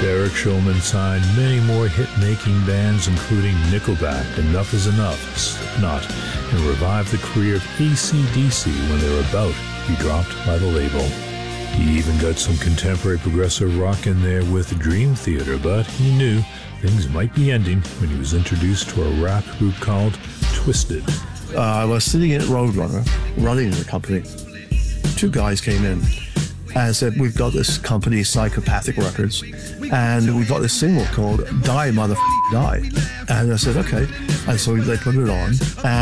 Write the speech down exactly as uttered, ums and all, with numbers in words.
Derek Shulman signed many more hit-making bands, including Nickelback, Enough Is Enough, Slipknot, and revived the career of A C D C when they were about to be dropped by the label. He even got some contemporary progressive rock in there with Dream Theater, but he knew things might be ending when he was introduced to a rap group called Twisted. Uh, I was sitting at Roadrunner, running the company. Two guys came in and said, we've got this company, Psychopathic Records, and we've got this single called Die Mother Die. And I said, okay. And so they put it on. And